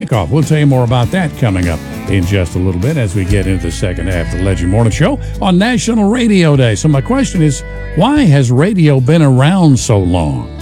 kickoff. We'll tell you more about that coming up in just a little bit as we get into the second half of the Legend Morning Show on National Radio Day. So my question is, why has radio been around so long?